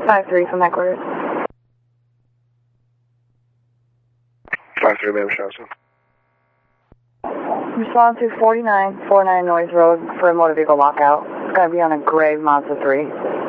5-3 from headquarters. 5-3, ma'am, Johnson. Respond to 4949 Noise Road for a motor vehicle lockout. It's going to be on a gray Mazda 3.